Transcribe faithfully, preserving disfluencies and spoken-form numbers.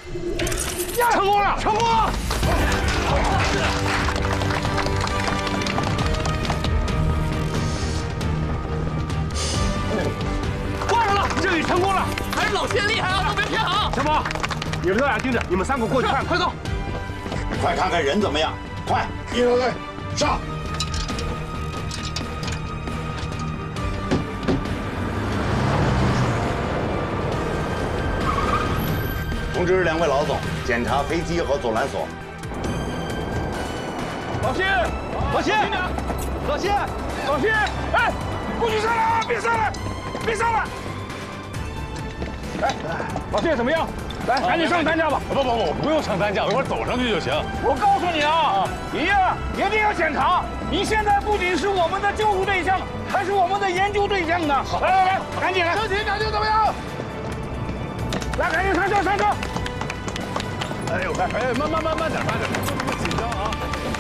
成功了，成功了！挂上了，这里成功了， 还是老谢厉害啊，都没骗好。 小宝，你们特俩盯着，你们三个过去看，快走！ 快看看人怎么样，快！一六队上！通知两位老总，检查飞机和左栏锁。 老谢，老谢，老谢，老谢，哎，不许上来啊！别上来，别上来！哎，老谢怎么样？来，赶紧上担架吧！ 不不不，不用上担架，我一会儿走上去就行。 我告诉你啊，你呀一定要检查。你现在不仅是我们的救助对象，还是我们的研究对象呢。来来来，赶紧来！ 身体感觉怎么样？ 来，赶紧上车，上车！ 哎呦，哎哎，慢慢慢慢点，慢点，不不紧张啊！